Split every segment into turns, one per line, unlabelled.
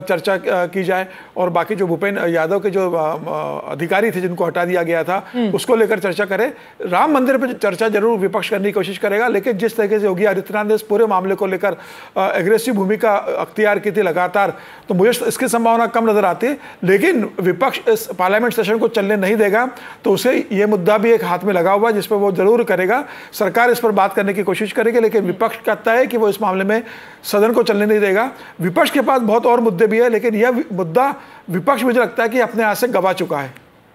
चर्चा की जाए और बाकी जो भूपेन्द्र यादव के जो अधिकारी थे जिनको हटा दिया गया था उसको लेकर चर्चा करें। राम मंदिर पर चर्चा जरूर विपक्ष करने की कोशिश करेगा, लेकिन जिस तरीके से योगी आदित्यनाथ ने इस पूरे मामले को लेकर एग्रेसिव भूमिका अख्तियार की थी लगातार, तो मुझे इसकी संभावना कम नजर आती है। लेकिन विपक्ष इस पार्लियामेंट सेशन को चलने नहीं देगा, तो उसे यह मुद्दा भी एक हाथ में लगा हुआ है जिस पर वो जरूर करेगा। सरकार इस पर बात करने की कोशिश करेगी, लेकिन विपक्ष कहता है कि वो इस मामले में सदन को चलने नहीं देगा। विपक्ष के पास बहुत और मुद्दे भी है, लेकिन यह मुद्दा विपक्ष मुझे लगता है कि अपने हाथ से गवा चुका है।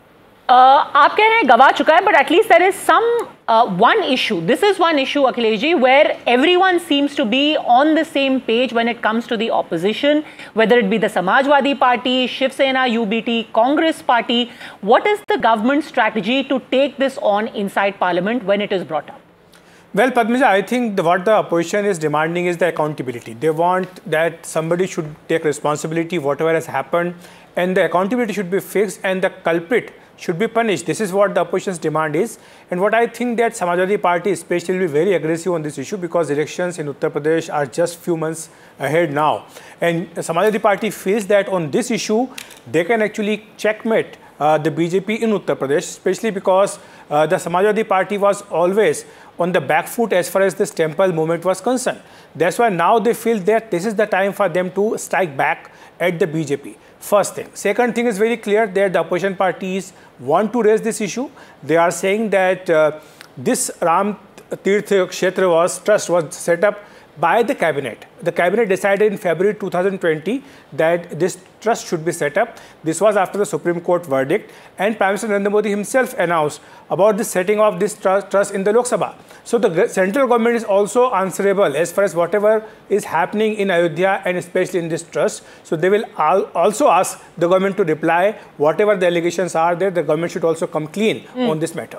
आप कह रहे हैं गवा चुका है, but at least there is some one issue. This is one issue, Akhilesh ji, where everyone seems to be on the same page when it comes to the opposition, whether it be the Samajwadi Party, Shiv Sena, UBT, Congress Party. What is the government strategy to take this on inside Parliament when it is brought up?
Well, Padmaja, I think what the opposition is demanding is the accountability. They want that somebody should take responsibility whatever has happened, and the accountability should be fixed and the culprit should be punished. This is what the opposition's demand is, and what I think that Samajwadi Party especially will be very aggressive on this issue because elections in Uttar Pradesh are just few months ahead now, and Samajwadi Party feels that on this issue they can actually checkmate the BJP in Uttar Pradesh, especially because the Samajwadi Party was always on the back foot as far as this temple movement was concerned. That's why now they feel that this is the time for them to strike back at the BJP. First thing. Second thing is very clear that the opposition parties want to raise this issue. They are saying that this Ram Tirth Kshetra trust was set up by the cabinet. The cabinet decided in February 2020 that this trust should be set up. This was after the Supreme Court verdict, and Prime Minister Narendra Modi himself announced about the setting of this trust in the Lok Sabha. So the central government is also answerable as far as whatever is happening in Ayodhya and especially in this trust. So they will also ask the government to reply whatever the allegations are there. The government should also come clean on this matter.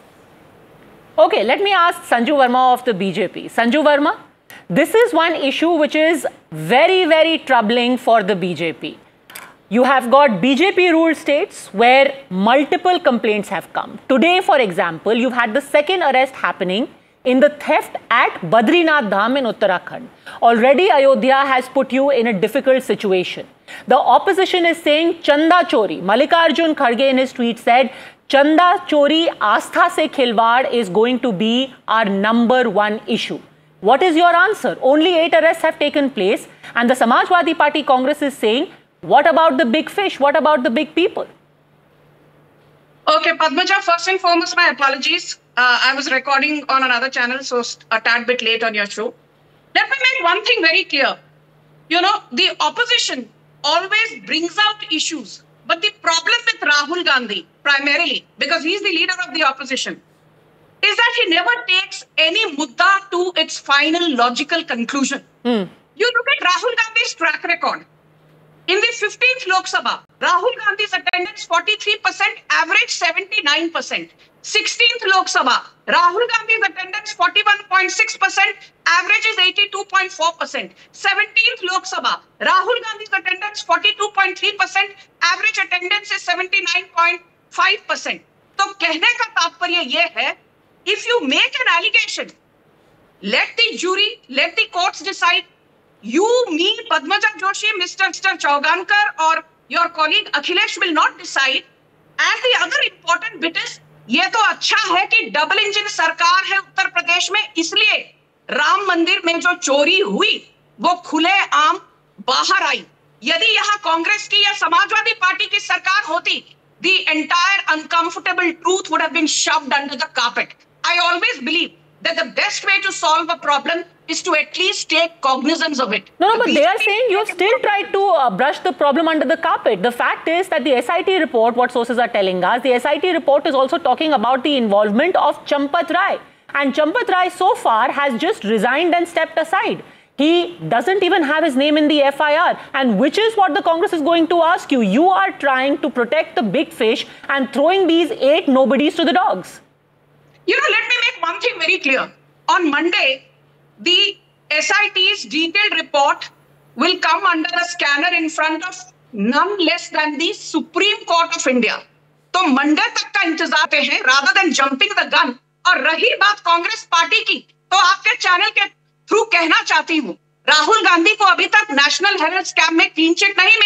Okay, let me ask Sanju Verma of the BJP. Sanju Verma, this is one issue which is very, very troubling for the BJP. You have got BJP-ruled states where multiple complaints have come. Today, for example, you've had the second arrest happening in the theft at Badrinath Dham in Uttarakhand. Already, Ayodhya has put you in a difficult situation. The opposition is saying Chanda Chori. Mallikarjun Kharge in his tweet said, Chanda Chori Astha se khilwad is going to be our #1 issue. What is your answer? Only 8 arrests have taken place, and the Samajwadi Party Congress is saying, what about the big fish? What about the big people?
Okay, Padmaja, first and foremost, my apologies. I was recording on another channel, so a tad bit late on your show. Let me make one thing very clear. You know, the opposition always brings out issues, but the problem with Rahul Gandhi, primarily, because he's the leader of the opposition, is that he never takes any mudda to its final logical conclusion. You look at Rahul Gandhi's track record. In the 15th Lok Sabha, Rahul Gandhi's attendance 43%, average 79%. 16th Lok Sabha, Rahul Gandhi's attendance 41.6%, average is 82.4%. 17th Lok Sabha, Rahul Gandhi's attendance 42.3%, average attendance is 79.5%. तो कहने का तात्पर्य ये है, if you make an allegation, let the jury, let the courts decide. You, me, Padmaja Joshi, Mr. Chaugankar, or your colleague Akhilesh will not decide. And the other important bit is, ये तो अच्छा है कि double engine सरकार है उत्तर प्रदेश में, इसलिए राम मंदिर में जो चोरी हुई वो खुले आम बाहर आई। यदि यहाँ कांग्रेस की या समाजवादी पार्टी की सरकार होती, the entire uncomfortable truth would have been shoved under the carpet. I always believe that the best way to solve a problem is to at least take cognizance of it.
No, but they are saying you have still tried to brush the problem under the carpet. The fact is that the SIT report, what sources are telling us, the SIT report is also talking about the involvement of Champat Rai. And Champat Rai so far has just resigned and stepped aside. He doesn't even have his name in the FIR, and which is what the Congress is going to ask you. You are trying to protect the big fish and throwing these 8 nobodies to the dogs.
You know, let me make one thing very clear. On Monday, the SIT's detailed report will come under the scanner in front of none less than the Supreme Court of India. तो Monday तक का इंतजार हैं rather than jumping the gun. और रही बात Congress party की, तो आपके चैनल के थ्रू कहना चाहती हूँ, राहुल गांधी को अभी तक नेशनल हेराल्ड स्कैम में क्लीन चिट नहीं मिली।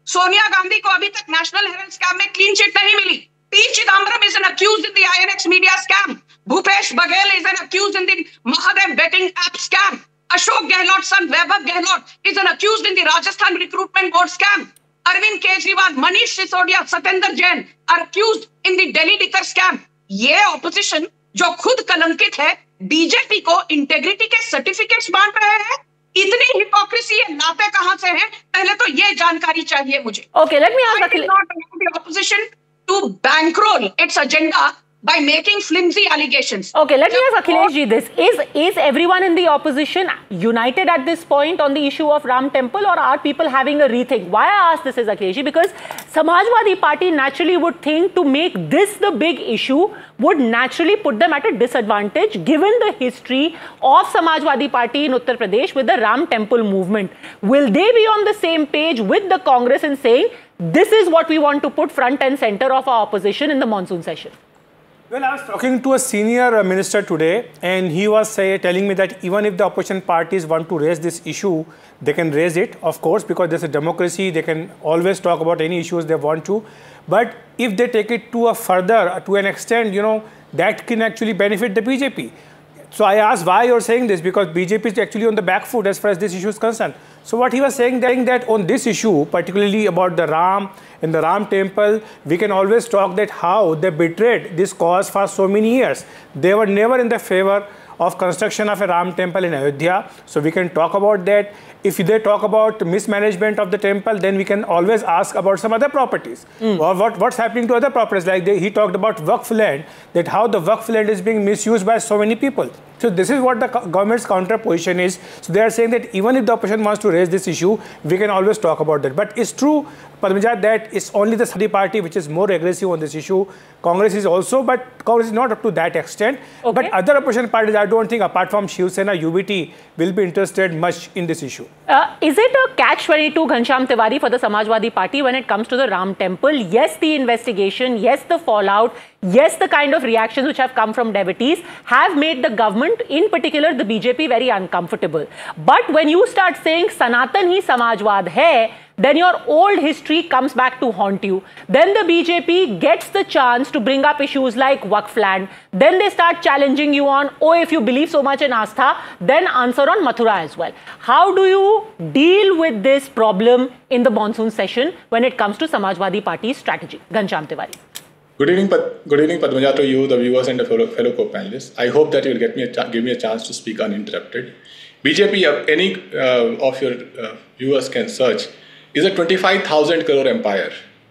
सोनिया गांधी को अभी तक नेशनल हेराल्ड स्कैम में क्लीन चिट नहीं मिली. P. Chidambaram is an accused in the INX media scam. Bhupesh Baghel is an accused in the Mahadev betting app scam. Ashok Gehlot's son Vaibhav Gehlot is an accused in the Rajasthan recruitment board scam. Arvind Kejriwal, Manish Sisodia, Satyendra Jain are accused in the Delhi liquor scam. ये opposition जो खुद कलंकित है, BJP को integrity के certificates बांट रहे हैं. इतनी हिपोक्रेसी है, लाते कहां से हैं? पहले तो ये जानकारी चाहिए मुझे.
Okay, let me ask
I not allow the opposition to bankroll its agenda by making flimsy allegations.
Okay, let me ask Akhilesh ji this. Is everyone in the opposition united at this point on the issue of Ram Temple, or are people having a rethink? Why I ask this is, Akhilesh ji, because Samajwadi Party naturally would think to make this the big issue would naturally put them at a disadvantage given the history of Samajwadi Party in Uttar Pradesh with the Ram Temple movement. Will they be on the same page with the Congress in saying this is what we want to put front and center of our opposition in the monsoon session?
Well, I was talking to a senior minister today, and he was telling me that even if the opposition parties want to raise this issue, they can raise it, of course, because there's a democracy. They can always talk about any issues they want to. But if they take it to an extent, that can actually benefit the BJP. So I asked why you're saying this, because BJP is actually on the back foot as far as this issue is concerned. So what he was saying that on this issue, particularly about the Ram and the Ram Temple, we can always talk that how they betrayed this cause for so many years. They were never in the favor of construction of a Ram Temple in Ayodhya. So we can talk about that. If they talk about mismanagement of the temple, then we can always ask about some other properties. Or what's happening to other properties. Like he talked about Waqf land, that how the Waqf land is being misused by so many people. So this is what the government's counter position is. So they are saying that even if the opposition wants to raise this issue, we can always talk about that. But it's true, Padmaja, that it's only the Samajwadi Party which is more aggressive on this issue. Congress is also, but Congress is not up to that extent.
Okay.
But other opposition parties, I don't think, apart from Shiv Sena, UBT, will be interested much in this issue.
Is it a catch-22, Ghanshyam Tiwari, for the Samajwadi Party when it comes to the Ram Temple? Yes, the investigation, yes, the fallout, yes, the kind of reactions which have come from devotees have made the government, in particular the BJP, very uncomfortable. But when you start saying Sanatan hi Samajwad hai, then your old history comes back to haunt you. Then the BJP gets the chance to bring up issues like Waqf land. Then they start challenging you on, oh, if you believe so much in Astha, then answer on Mathura as well. How do you deal with this problem in the monsoon session when it comes to Samajwadi Party's strategy? Ghanshyam Tiwari.
Good evening, Padmaja, to you, the viewers and the fellow co-panelists. I hope that you will give me a chance to speak uninterrupted. BJP, any of your viewers can search, is a 25,000 crore empire.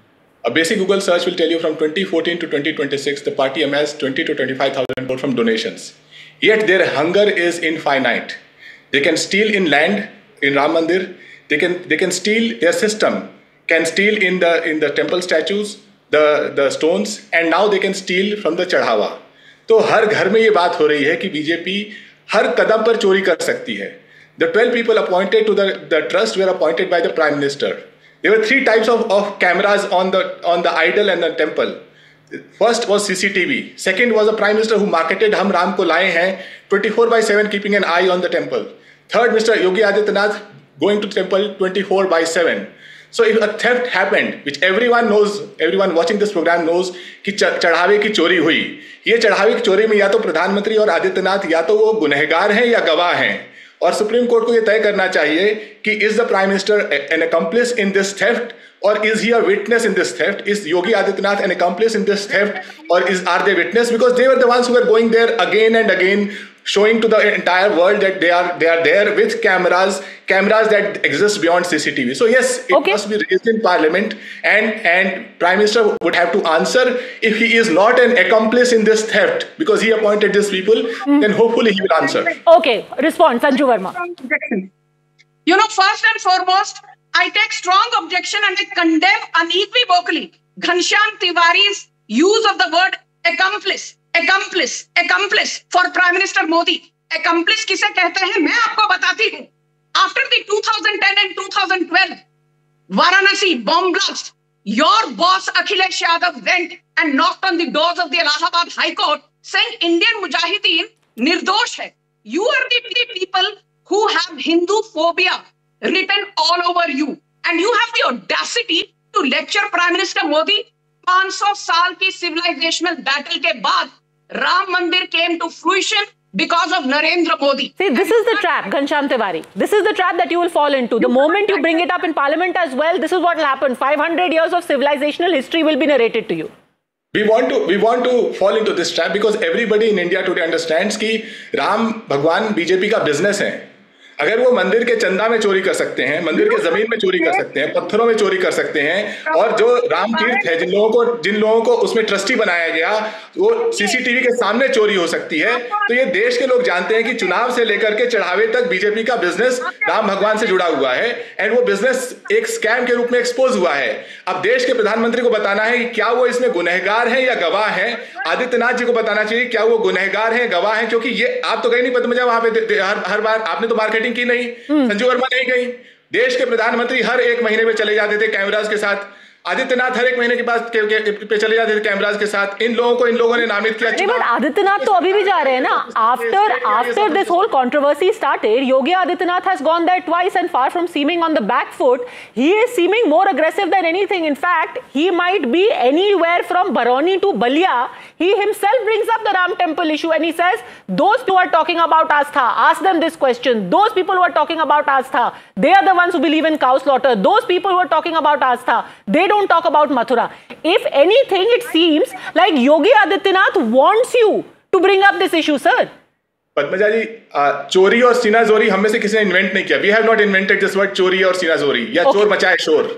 A basic Google search will tell you from 2014 to 2026, the party amassed 20 to 25,000 crore from donations. Yet their hunger is infinite. They can steal in land in Ram Mandir. They can steal, their system can steal in the temple statues, the stones, and now they can steal from the चढ़ावा. तो हर घर में ये बात हो रही है कि बीजेपी हर कदम पर चोरी कर सकती है. The 12 people appointed to the trust were appointed by the Prime Minister. There were 3 types of cameras on the idol and the temple. First was CCTV. Second was the Prime Minister who marketed "Hum Ram ko laye hain," 24/7 keeping an eye on the temple. Third, Mr. Yogi Adityanath going to the temple 24/7. So if a theft happened, which everyone knows, everyone watching this program knows कि चढ़ावे की चोरी हुई. ये चढ़ावे की चोरी में या तो प्रधानमंत्री और आदित्यनाथ या तो वो गुनहगार हैं या गवाह हैं. और सुप्रीम कोर्ट को ये तय करना चाहिए कि is the prime minister N accomplish in this theft और is he a witness in this theft. Is Yogi Adityanath N accomplish in this theft और are they witness? Because they were the ones who were going there again and again, showing to the entire world that they are there with cameras that exist beyond CCTV. So yes, it must be raised in Parliament, and Prime Minister would have to answer if he is not an accomplice in this theft because he appointed these people. Then hopefully he will answer.
Okay, respond, Sanju Verma.
You know, first and foremost, I take strong objection and I condemn unequivocally Ghanshyam Tiwari's use of the word accomplice for Prime Minister Modi. Accomplice किसे कहते हैं मैं आपको बताती हूँ. After the 2010 and 2012 Varanasi bomb blast, your boss Akhilesh Yadav went and knocked on the doors of the Allahabad High Court saying Indian Mujahideen निर्दोष है. You are the people who have Hindu phobia written all over you. and you have the audacity to lecture Prime Minister Modi. 500 साल की civilisational battle के बाद राम मंदिर came to fruition because of Narendra Modi.
See, this is the trap, Ghanshyam Tiwari. This is the trap that you will fall into. The moment you bring it up in parliament as well, this is what will happen. 500 years of civilizational history will be narrated to you.
We want to fall into this trap because everybody in India today understands कि राम भगवान BJP का business है. अगर वो मंदिर के चंदा में चोरी कर सकते हैं, मंदिर के जमीन में चोरी कर सकते हैं, पत्थरों में चोरी कर सकते हैं, और जो राम तीर्थ है जिन लोगों को उसमें ट्रस्टी बनाया गया वो सीसीटीवी के सामने चोरी हो सकती है, तो ये देश के लोग जानते हैं कि चुनाव से लेकर के चढ़ावे तक बीजेपी का बिजनेस राम भगवान से जुड़ा हुआ है एंड वो बिजनेस एक स्कैम के रूप में एक्सपोज हुआ है. अब देश के प्रधानमंत्री को बताना है कि क्या वो इसमें गुनहगार हैं या गवाह हैं. आदित्यनाथ जी को बताना चाहिए क्या वो गुनहगार हैं गवाह हैं, क्योंकि ये आप तो गए नहीं पद्मजा वहां पे हर बार आपने तो मार्केटिंग की नहीं, संजू वर्मा नहीं गई. देश के प्रधानमंत्री हर एक महीने में चले जाते थे कैमरास के साथ. आदित्यनाथ हर एक महीने के बाद पे चले जाते थे कैमरास के साथ. इन लोगों ने नामित किया.
नहीं, बट आदित्यनाथ तो अभी भी जा रहे हैं ना. After this whole controversy started, Yogi Adityanath has gone there twice and far from seeming on the back foot, he is seeming more aggressive than anything. In fact, he might be anywhere from Barauni to Ballia. He himself brings up the Ram temple issue and he says, those who are talking about Astha, ask them this question. Those people who are talking about Astha, they are the ones who believe in cow slaughter. Those people who are talking about Astha, they don't talk about Mathura. If anything, it seems like Yogi Adityanath wants you to bring up this issue, sir.
Padmaja जी, चोरी और सीना जोरी हम में से किसी ने invent नहीं किया. We have not invented this word चोरी और सीना जोरी या चोर मचाए शोर.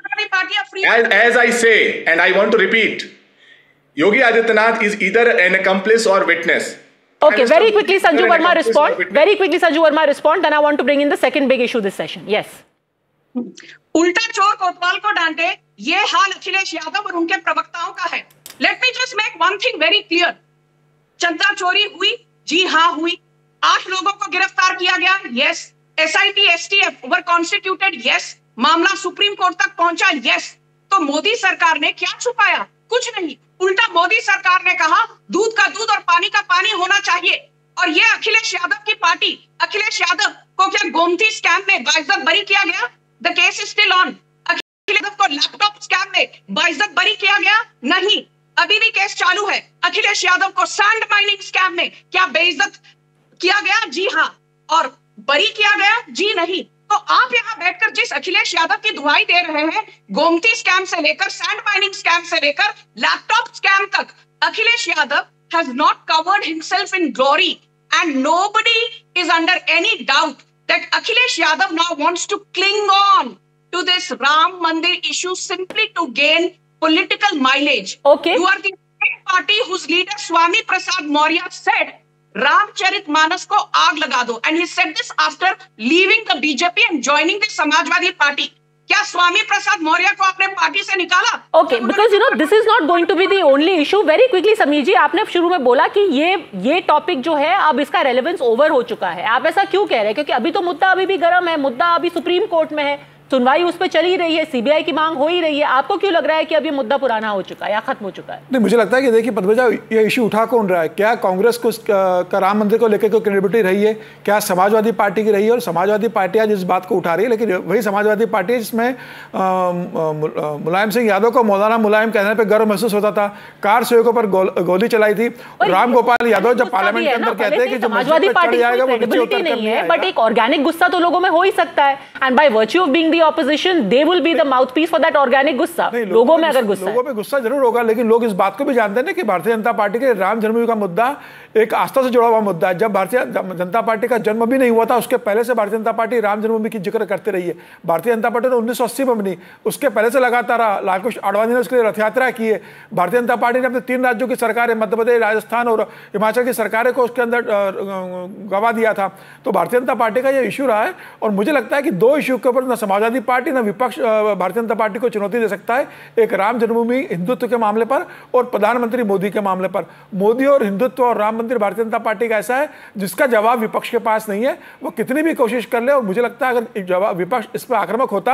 As I say and I want to repeat, Yogi Adityanath is either an accomplice or witness.
Okay, very quickly Sanju Verma respond. Very quickly Sanju Verma respond. Then I want to bring in the second big issue this session. Yes.
उल्टा चोर कोतवाल को डांटे, ये हाल अखिलेश यादव और उनके प्रवक्ताओं का है. Let me just make one thing very clear. चंदा चोरी हुई, जी हाँ हुई. 8 लोगों को गिरफ्तार किया गया, yes. SIT, STF were constituted, yes. मामला सुप्रीम कोर्ट तक पहुंचा, yes. तो मोदी सरकार ने क्या छुपाया? कुछ नहीं. उल्टा मोदी सरकार ने कहा दूध का दूध और पानी का पानी होना चाहिए. और ये अखिलेश यादव की पार्टी, अखिलेश यादव को क्या गोमती स्कैम में बाइज्जत बरी किया गया? The case is still on. Akhilesh Yadav को लैपटॉप स्कैम में बाइज्जत बरी किया गया? नहीं, अभी भी केस चालू है. अखिलेश यादव को सैंड माइनिंग स्कैम में क्या बेइज्जत किया गया? जी हाँ. और बरी किया गया? जी नहीं. तो आप यहाँ बैठकर जिस अखिलेश यादव की दुहाई दे रहे हैं, गोमती स्कैम से लेकर सैंड माइनिंग स्कैम से लेकर लैपटॉप स्कैम तक, Akhilesh Yadav has not covered himself in glory and nobody is under any doubt that Akhilesh Yadav now wants to cling on to this Ram Mandir issue simply to gain political mileage.
Okay.
You are the same party whose leader Swami Prasad Maurya said Ramcharitmanas को आग लगा दो, and he said this after leaving the BJP and joining the Samajwadi party. क्या स्वामी प्रसाद मौर्य को अपने party से निकाला?
Okay, because you know this is not going to be the only issue. Very quickly Sameer जी, आपने शुरू में बोला कि ये टॉपिक जो है अब इसका रेलेवेंस ओवर हो चुका है. आप ऐसा क्यों कह रहे हैं? क्योंकि अभी तो मुद्दा अभी भी गर्म है, मुद्दा अभी सुप्रीम कोर्ट में है, सुनवाई उस पर चल ही रही है, सीबीआई की मांग हो ही रही है. आपको क्यों लग रहा है कि अब ये मुद्दा पुराना हो चुका है या खत्म हो चुका है?
नहीं, मुझे लगता है कि देखिए पद्मजा, ये इशू उठा कौन रहा है? क्या कांग्रेस को का राम मंदिर को लेकर कोई क्रेडिबिलिटी रही है? क्या समाजवादी पार्टी की रही है? और समाजवादी पार्टी आज इस बात को उठा रही है, लेकिन वही समाजवादी पार्टी जिसमें मुलायम सिंह यादव को मौलाना मुलायम कहने पर गर्व महसूस होता था, कार सेवकों पर गोली चलाई थी. राम गोपाल यादव जब पार्लियामेंट के अंदर कहते हैं कि
समाजवादी पार्टी नहीं है, बट एक ऑर्गेनिक गुस्सा तो लोगों में हो ही सकता है. And by virtue of being the opposition they will be the mouthpiece for that organic गुस्सा. लोगों में अगर गुस्सा,
लोगों में गुस्सा जरूर होगा, लेकिन लोग इस बात को भी जानते हैं ना कि भारतीय जनता पार्टी के राम जन्मभूमि का मुद्दा एक आस्था से जुड़ा हुआ मुद्दा है. जब भारतीय जनता पार्टी का जन्म भी नहीं हुआ था, उसके पहले से भारतीय जनता पार्टी राम जन्मभूमि की जिक्र करते रही है. भारतीय जनता पार्टी तो 1980 में बनी, उसके पहले से लगातार लालकृष्ण आडवाणी ने उसके लिए रथ यात्रा की है. भारतीय जनता पार्टी ने अपने 3 राज्यों की सरकारें, मध्य प्रदेश, राजस्थान और हिमाचल की सरकारें को उसके अंदर गवा दिया था. तो भारतीय जनता पार्टी का यह इशू रहा है. और मुझे लगता है कि 2 इशू के ऊपर न समाजवादी पार्टी न विपक्ष भारतीय जनता पार्टी को चुनौती दे सकता है. एक राम जन्मभूमि हिंदुत्व के मामले पर और प्रधानमंत्री मोदी के मामले पर. मोदी और हिंदुत्व और राम मंदिर भारतीय जनता पार्टी का ऐसा है जिसका जवाब विपक्ष के पास नहीं है. वो कितनी भी कोशिश कर ले, और मुझे लगता है अगर जवाब विपक्ष इस पर आक्रामक होता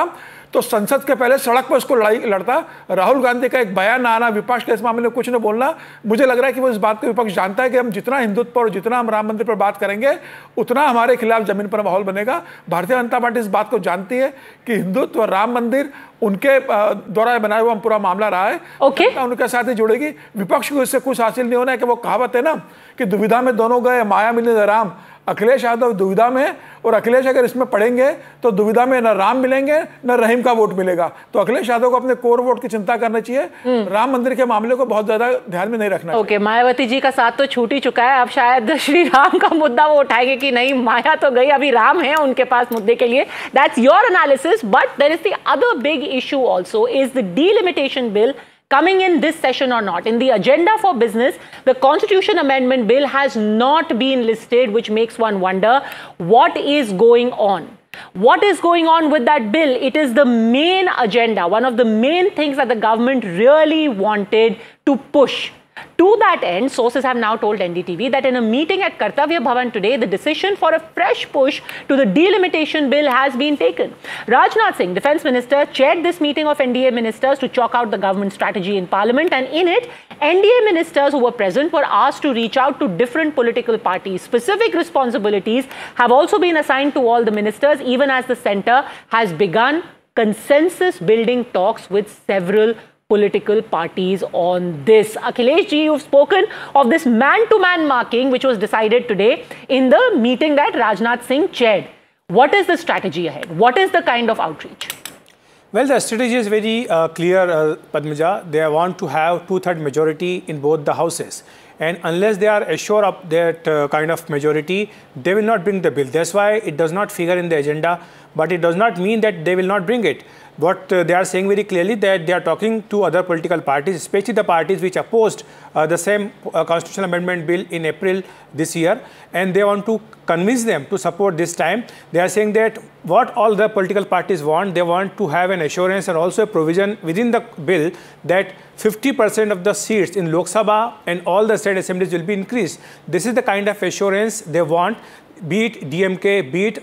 तो संसद के पहले सड़क पर उसको लड़ाई लड़ता। राहुल गांधी का एक बयान आना, विपक्ष के इस मामले में कुछ न बोलना, मुझे लग रहा है कि वो इस बात को विपक्ष जानता है कि हम जितना हिंदुत्व पर और जितना हम राम मंदिर पर बात करेंगे उतना हमारे खिलाफ जमीन पर माहौल बनेगा। भारतीय जनता पार्टी इस बात को जानती है कि हिंदुत्व और राम मंदिर उनके द्वारा बनाया हुआ पूरा मामला रहा है। उनके साथ ही जुड़ेगी। विपक्ष को इससे कुछ हासिल नहीं होना है कि वो कहावत है ना कि दुविधा में दोनों गए, माया मिले राम। अखिलेश यादव दुविधा में, और अखिलेश अगर इसमें पड़ेंगे तो दुविधा में न राम मिलेंगे न रहीम का वोट मिलेगा। तो अखिलेश यादव को अपने कोर वोट की चिंता करनी चाहिए, राम मंदिर के मामले को बहुत ज्यादा ध्यान में नहीं रखना।
ओके, मायावती जी का साथ तो छूट ही चुका है, अब शायद श्री राम का मुद्दा वो उठाएंगे कि नहीं, माया तो गई, अभी राम है उनके पास मुद्दे के लिए। That's your analysis, but there is the other big issue also, is the delimitation bill coming in this session or not. In the agenda for business, the Constitution Amendment Bill has not been listed, which makes one wonder what is going on. What is going on with that bill? It is the main agenda, one of the main things that the government really wanted to push. To that end, sources have now told NDTV that in a meeting at Kartavya Bhavan today, the decision for a fresh push to the delimitation bill has been taken. Rajnath Singh, Defence Minister, chaired this meeting of NDA ministers to chalk out the government strategy in Parliament, and in it, NDA ministers who were present were asked to reach out to different political parties. Specific responsibilities have also been assigned to all the ministers, even as the centre has begun consensus building talks with several political parties on this. Akhilesh ji, you've spoken of this man-to-man marking which was decided today in the meeting that Rajnath Singh chaired. What is the strategy ahead? What is the kind of outreach?
Well, the strategy is very clear, Padmaja. They want to have two-third majority in both the houses. And unless they are assured of that kind of majority, they will not bring the bill. That's why it does not figure in the agenda, but it does not mean that they will not bring it. What they are saying very clearly that they are talking to other political parties, especially the parties which opposed the same constitutional amendment bill in April this year, and they want to convince them to support this time. They are saying that what all the political parties want, they want to have an assurance and also a provision within the bill that 50% of the seats in Lok Sabha and all the state assemblies will be increased. This is the kind of assurance they want. Be it DMK, be it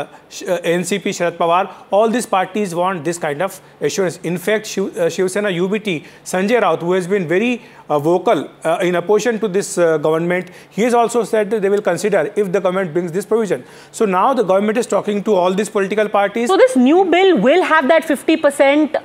NCP, Sharad Pawar, all these parties want this kind of assurance. In fact, Shiv Sena UBT, Sanjay Raut, who has been very vocal in opposition to this government, he has also said that they will consider if the government brings this provision. So now the government is talking to all these political parties.
So this new bill will have that 50%,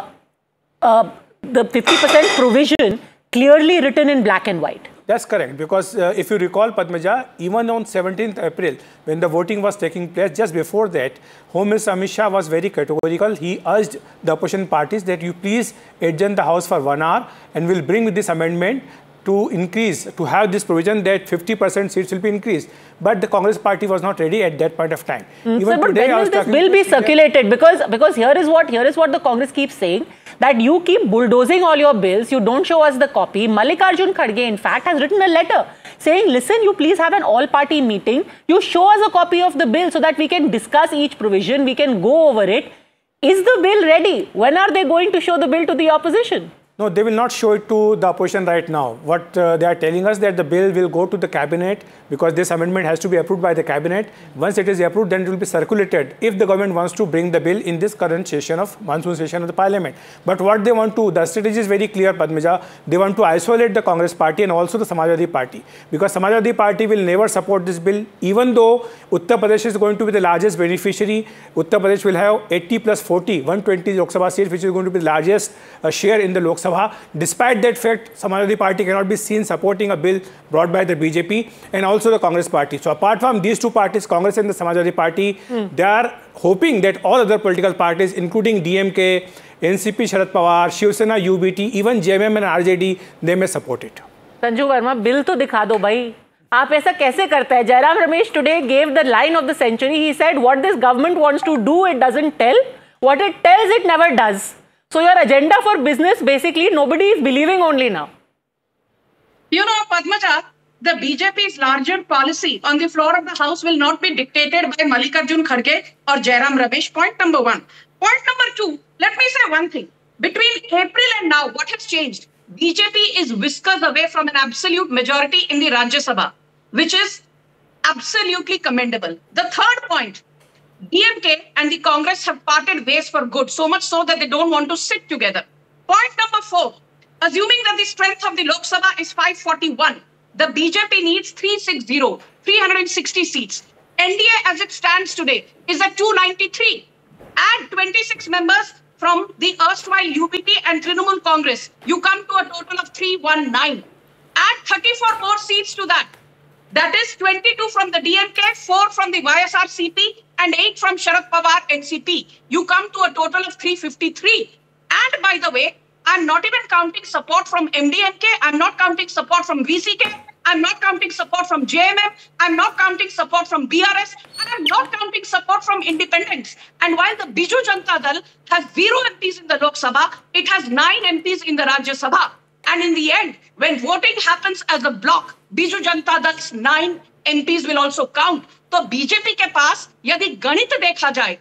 the 50% provision clearly written in black and white.
That's correct, because if you recall, Padmaja, even on 17th April, when the voting was taking place, just before that, Home Minister Amit Shah was very categorical. He urged the opposition parties that you please adjourn the House for 1 hour and will bring this amendment to increase, to have this provision that 50% seats will be increased. But the Congress party was not ready at that point of time.
Even so, but today, when will this bill be circulated? Because here is what the Congress keeps saying, that you keep bulldozing all your bills, you don't show us the copy. Mallikarjun Kharge, in fact, has written a letter saying, listen, you please have an all-party meeting, you show us a copy of the bill so that we can discuss each provision, we can go over it. Is the bill ready? When are they going to show the bill to the opposition?
No, they will not show it to the opposition right now. What they are telling us that the bill will go to the cabinet because this amendment has to be approved by the cabinet. Once it is approved, then it will be circulated if the government wants to bring the bill in this current session of monsoon session of the parliament. But what they want to, the strategy is very clear, Padmaja. They want to isolate the Congress party and also the Samajwadi party, because Samajwadi party will never support this bill, even though Uttar Pradesh is going to be the largest beneficiary. Uttar Pradesh will have 80 plus 40, 120 Lok Sabha seats, which is going to be the largest share in the Lok Sabha. Despite that fact, Samajwadi party cannot be seen supporting a bill brought by the BJP and also the Congress party. So apart from these two parties, Congress and the Samajwadi party, they are hoping that all other political parties, including DMK, NCP, Sharad Pawar, Shiv Sena, UBT, even JMM and RJD, they may support it.
Sanju Verma, bill to dikha do bhai. आप ऐसा कैसे करते हैं? Jairam Ramesh today gave the line of the century. He said, what this government wants to do, it doesn't tell. What it tells, it never does. So your agenda for business, basically, nobody is believing only now.
You know, Padmaja, the BJP's larger policy on the floor of the House will not be dictated by Mallikarjun Kharge or Jairam Ramesh. Point number one. Point number two, let me say one thing. Between April and now, what has changed? BJP is whiskers away from an absolute majority in the Rajya Sabha, which is absolutely commendable. The third point, DMK and the Congress have parted ways for good, so much so that they don't want to sit together. Point number 4, assuming that the strength of the Lok Sabha is 541, the BJP needs 360 seats. NDA as it stands today is at 293. Add 26 members from the erstwhile UPP and Trinamool Congress. You come to a total of 319. Add 34 more seats to that. That is 22 from the DMK, 4 from the YSRCP, and 8 from Sharad Pawar NCP. You come to a total of 353. And by the way, I'm not even counting support from MDMK. I'm not counting support from VCK. I'm not counting support from JMM. I'm not counting support from BRS. And I'm not counting support from independents. And while the Biju Janata Dal has 0 MPs in the Lok Sabha, it has 9 MPs in the Rajya Sabha. And in the end, when voting happens as a block, Biju Janata Dal's 9 MPs will also count. तो BJP के पास यदि गणित देखा जाए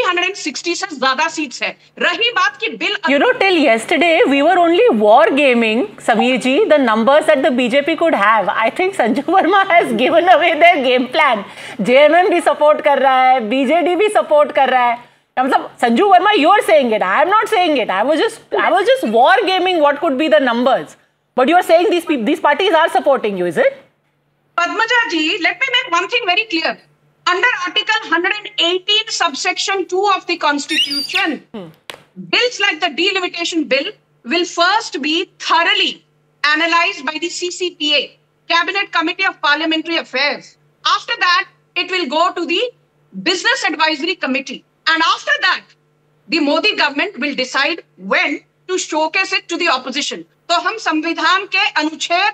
360 से ज्यादा seats है. रही बात की bill,
you know, till yesterday we were only war gaming, Sameer ji, the numbers that the BJP could have. I think Sanju Verma has given away their game plan. JMM भी support कर रहा है, BJD भी support कर रहा है. मतलब Sanju Verma, you're saying it. I am not saying it. I was just war gaming what could be the numbers. But you are saying these parties are supporting you, is it?
Padmaja ji, let me make one thing very clear. Under Article 118, subsection 2 of the Constitution, bills like the delimitation bill will first be thoroughly analyzed by the CCPA, Cabinet Committee of Parliamentary Affairs. After that, it will go to the Business Advisory Committee. And after that, the Modi government will decide when to showcase it to the opposition. तो हम संविधान के अनुच्छेद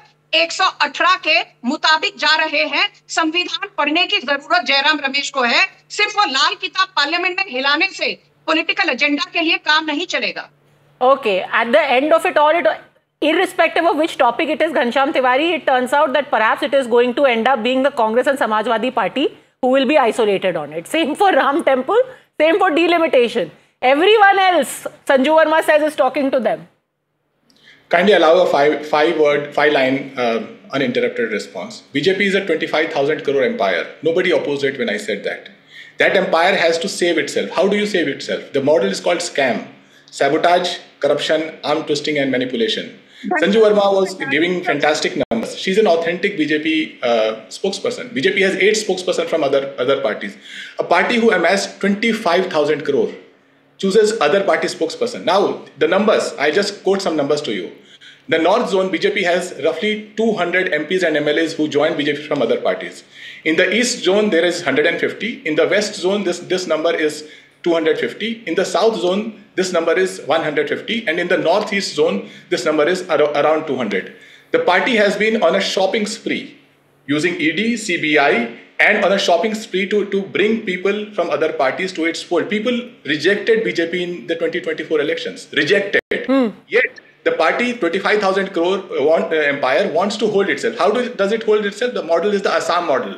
118 के मुताबिक जा रहे हैं. संविधान पढ़ने की जरूरत जयराम रमेश को है. सिर्फ वो लाल किताब पार्लियामेंट में हिलाने से पॉलिटिकल एजेंडा के लिए काम नहीं चलेगा.
Okay, at the end of it all, irrespective of which topic it is, Ghanshyam Tiwari, it turns out that perhaps it is going to end up being the Congress and Samajwadi Party who will be isolated on it. Same for Ram Temple, same for delimitation. Everyone else, Sanju Verma says, is talking to them.
Kindly allow a five-line uninterrupted response. BJP is a 25,000 crore empire. Nobody opposed it when I said that. That empire has to save itself. How do you save itself? The model is called scam. Sabotage, corruption, arm twisting and manipulation. Sanju Verma was giving fantastic numbers. She's an authentic BJP spokesperson. BJP has 8 spokespersons from other parties. A party who amassed 25,000 crore chooses other party spokesperson. Now, the numbers, I just quote some numbers to you. The North Zone, BJP has roughly 200 MPs and MLAs who joined BJP from other parties. In the East Zone, there is 150. In the West Zone, this number is 250. In the South Zone, this number is 150. And in the Northeast Zone, this number is around 200. The party has been on a shopping spree using ED, CBI, and on a shopping spree to bring people from other parties to its fold. People rejected BJP in the 2024 elections. Rejected. Yet, the party, 25,000 crore empire, wants to hold itself. How does it hold itself? The model is the Assam model.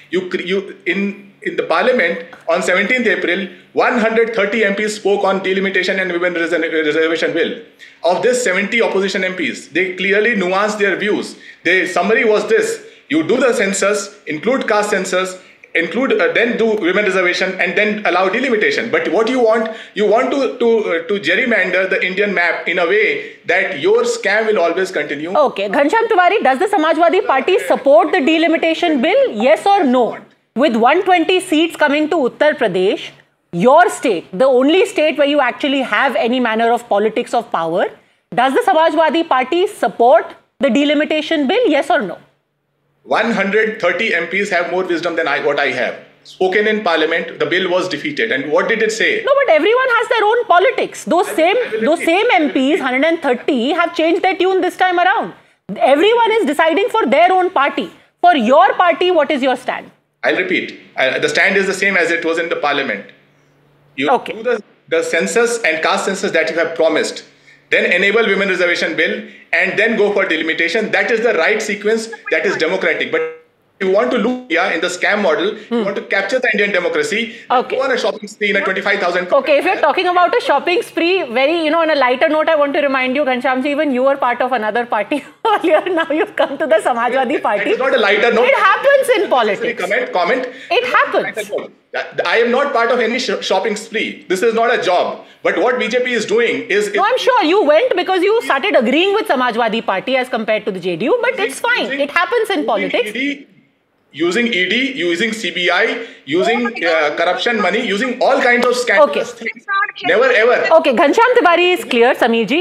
In the parliament, on 17th April, 130 MPs spoke on delimitation and women reservation bill. Of this, 70 opposition MPs, they clearly nuanced their views. The summary was this: you do the census, include caste census, then do women reservation, and then allow delimitation. But what you want to gerrymander the Indian map in a way that your scam will always continue.
Okay, Ghanshyam Tiwari, does the Samajwadi Party support the delimitation bill? Yes or no? With 120 seats coming to Uttar Pradesh, your state, the only state where you actually have any manner of politics of power, does the Samajwadi Party support the delimitation bill? Yes or no?
130 MPs have more wisdom than what I have. Spoken in parliament, the bill was defeated. And what did it say?
No, but everyone has their own politics. Those same MPs, 130, have changed their tune this time around. Everyone is deciding for their own party. For your party, what is your stand?
I'll repeat. The stand is the same as it was in the parliament. You do the census and caste census that you have promised. Then enable women reservation bill and then go for delimitation. That is the right sequence. That is democratic. But if you want to look in the scam model, you want to capture the Indian democracy, go on a shopping spree in a 25,000.
Okay, if you're talking about a shopping spree, on a lighter note, I want to remind you, Ghanshyamji, even you were part of another party earlier. Now you've come to the Samajwadi Party.
It's not a lighter note.
It happens in politics.
Comment.
It happens.
I am not part of any shopping spree. This is not a job. But what BJP is doing is...
No, I'm sure you went because you started agreeing with Samajwadi Party as compared to the JDU, but it's fine. It happens in politics.
Using ED, using CBI, using corruption money, using all kinds of scandalous things. Never ever.
Okay, Ghanshyam Tiwari is clear, Sameer ji.